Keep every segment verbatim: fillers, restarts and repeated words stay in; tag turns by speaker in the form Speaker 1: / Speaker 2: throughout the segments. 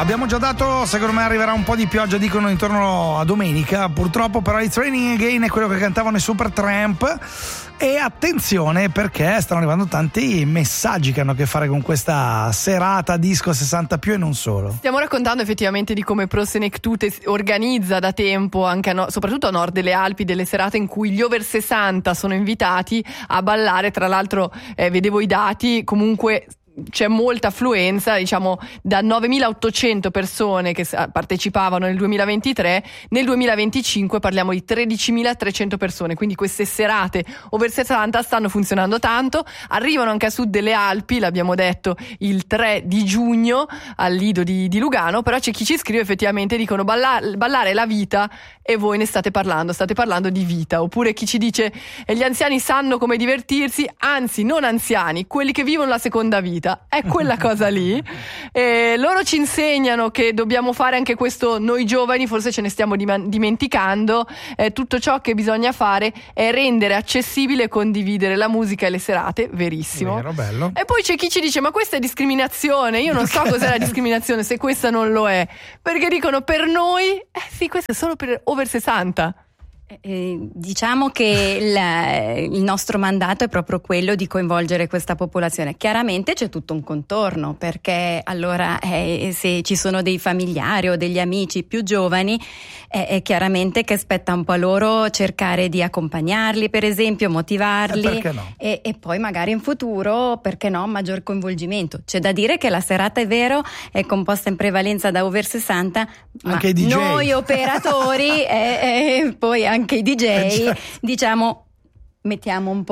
Speaker 1: Abbiamo già dato, secondo me arriverà un po' di pioggia, dicono intorno a domenica, purtroppo, però It's Raining Again è quello che cantavano i Supertramp. E attenzione, perché stanno arrivando tanti messaggi che hanno a che fare con questa serata disco sessanta più e non solo.
Speaker 2: Stiamo raccontando effettivamente di come Pro Senectute organizza da tempo, anche a no, soprattutto a nord delle Alpi, delle serate in cui gli over sessanta sono invitati a ballare. Tra l'altro eh, vedevo i dati, comunque c'è molta affluenza, diciamo da novemilaottocento persone che partecipavano nel duemilaventitré, nel duemilaventicinque parliamo di tredicimilatrecento persone, quindi queste serate over sessanta stanno funzionando tanto. Arrivano anche a sud delle Alpi, l'abbiamo detto, il tre di giugno al Lido di, di Lugano, però c'è chi ci scrive effettivamente, dicono ballare, ballare la vita e voi ne state parlando, state parlando di vita. Oppure chi ci dice eh, gli anziani sanno come divertirsi, anzi non anziani, quelli che vivono la seconda vita. È quella cosa lì. E loro ci insegnano che dobbiamo fare anche questo noi giovani, forse ce ne stiamo dimenticando. Eh, tutto ciò che bisogna fare è rendere accessibile e condividere la musica e le serate. Verissimo.
Speaker 1: Vero, bello.
Speaker 2: E poi c'è chi ci dice ma questa è discriminazione. Io non so cos'è la discriminazione se questa non lo è, perché dicono per noi eh sì, questo è solo per over sessanta.
Speaker 3: Eh, diciamo che il, il nostro mandato è proprio quello di coinvolgere questa popolazione. Chiaramente c'è tutto un contorno, perché allora eh, se ci sono dei familiari o degli amici più giovani eh, è chiaramente che spetta un po' a loro cercare di accompagnarli, per esempio, motivarli,
Speaker 1: eh, perché no?
Speaker 3: e, e poi magari in futuro, perché no, maggior coinvolgimento. C'è da dire che la serata, è vero, è composta in prevalenza da over sessanta, ma
Speaker 1: anche i D J.
Speaker 3: Noi operatori e, e poi anche anche i D J,
Speaker 1: eh, certo.
Speaker 3: diciamo, mettiamo un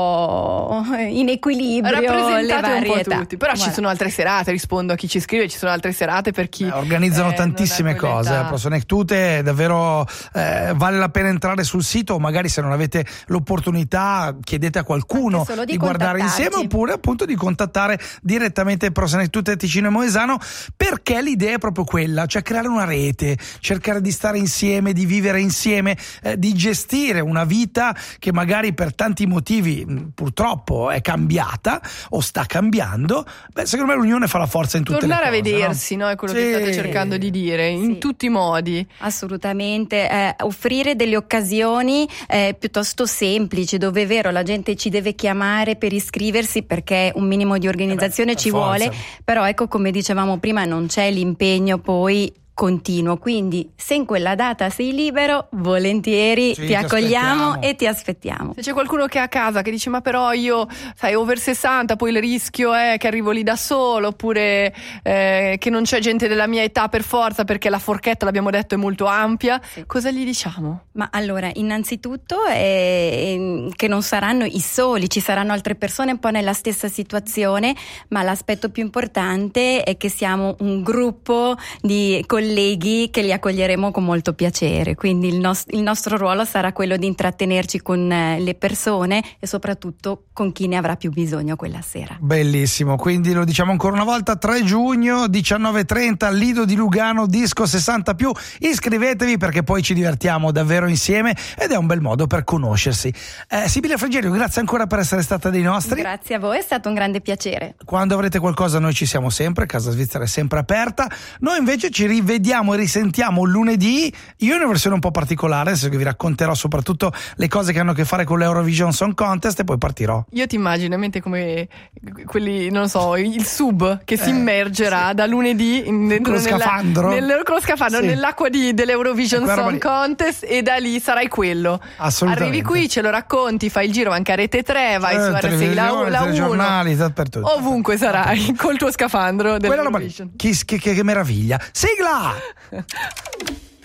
Speaker 3: po' in equilibrio le varie
Speaker 2: un po'
Speaker 3: età.
Speaker 2: tutti. Però
Speaker 3: Guarda.
Speaker 2: ci sono altre serate, rispondo a chi ci scrive, ci sono altre serate per chi
Speaker 1: eh, organizzano
Speaker 2: eh,
Speaker 1: tantissime cose. Pro Senectute davvero eh, vale la pena entrare sul sito, o magari se non avete l'opportunità chiedete a qualcuno
Speaker 3: di,
Speaker 1: di guardare insieme, oppure appunto di contattare direttamente Pro Senectute Ticino e Moesano, perché l'idea è proprio quella, cioè creare una rete, cercare di stare insieme, di vivere insieme, eh, di gestire una vita che magari per tanti motivi purtroppo è cambiata o sta cambiando. Beh, secondo me l'unione fa la forza in tutte
Speaker 2: tornare
Speaker 1: le cose.
Speaker 2: Tornare a vedersi, no? no? È quello
Speaker 1: sì.
Speaker 2: che state cercando di dire, in
Speaker 3: sì.
Speaker 2: tutti i modi.
Speaker 3: Assolutamente, eh, offrire delle occasioni eh, piuttosto semplici, dove è vero la gente ci deve chiamare per iscriversi, perché un minimo di organizzazione
Speaker 1: eh beh,
Speaker 3: ci
Speaker 1: forza.
Speaker 3: vuole, però ecco, come dicevamo prima, non c'è l'impegno poi continuo, quindi se in quella data sei libero, volentieri
Speaker 1: sì,
Speaker 3: ti,
Speaker 1: ti
Speaker 3: accogliamo
Speaker 1: aspettiamo.
Speaker 3: e ti aspettiamo.
Speaker 2: Se c'è qualcuno che è a casa che dice ma però io sai over sessanta, poi il rischio è che arrivo lì da solo, oppure eh, che non c'è gente della mia età per forza, perché la forchetta, l'abbiamo detto, è molto ampia,
Speaker 3: sì.
Speaker 2: Cosa gli diciamo?
Speaker 3: Ma allora, innanzitutto è che non saranno i soli, ci saranno altre persone un po' nella stessa situazione, ma l'aspetto più importante è che siamo un gruppo di colleghi che li accoglieremo con molto piacere, quindi il, nos- il nostro ruolo sarà quello di intrattenerci con eh, le persone e soprattutto con chi ne avrà più bisogno quella sera.
Speaker 1: Bellissimo, quindi lo diciamo ancora una volta, tre giugno diciannove e trenta, Lido di Lugano, disco sessanta più, iscrivetevi perché poi ci divertiamo davvero insieme ed è un bel modo per conoscersi. eh, Sibilla Frigerio, grazie ancora per essere stata dei nostri.
Speaker 3: Grazie a voi, è stato un grande piacere.
Speaker 1: Quando avrete qualcosa noi ci siamo sempre, Casa Svizzera è sempre aperta. Noi invece ci rivediamo Vediamo e risentiamo lunedì, io in una versione un po' particolare, nel senso che vi racconterò soprattutto le cose che hanno a che fare con l'Eurovision Song Contest e poi partirò.
Speaker 2: Io ti immagino in mente come quelli, non so, il sub che
Speaker 1: eh,
Speaker 2: si immergerà
Speaker 1: sì.
Speaker 2: da lunedì in, dentro
Speaker 1: con lo
Speaker 2: nella,
Speaker 1: scafandro,
Speaker 2: nel, con lo scafandro
Speaker 1: sì.
Speaker 2: nell'acqua di, dell'Eurovision Song
Speaker 1: lì.
Speaker 2: Contest, e da lì sarai quello.
Speaker 1: Assolutamente.
Speaker 2: Arrivi qui, ce lo racconti, fai il giro anche a Rete tre, vai
Speaker 1: eh,
Speaker 2: su R sei, la, la uno,
Speaker 1: giornali, dappertutto.
Speaker 2: ovunque sarai col tuo scafandro dell'Eurovision.
Speaker 1: Che, che, che meraviglia. Sigla!